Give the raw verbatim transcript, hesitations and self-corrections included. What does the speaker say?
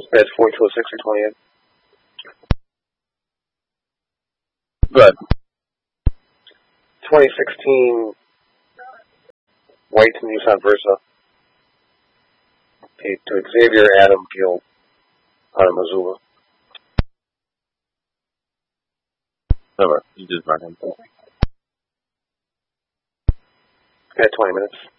Beds forty-two oh six and twenty-eight. Good. twenty sixteen White to Nissan Versa. Paid to Xavier Adam Gill out of Missoula. Never. You just run him. At twenty minutes.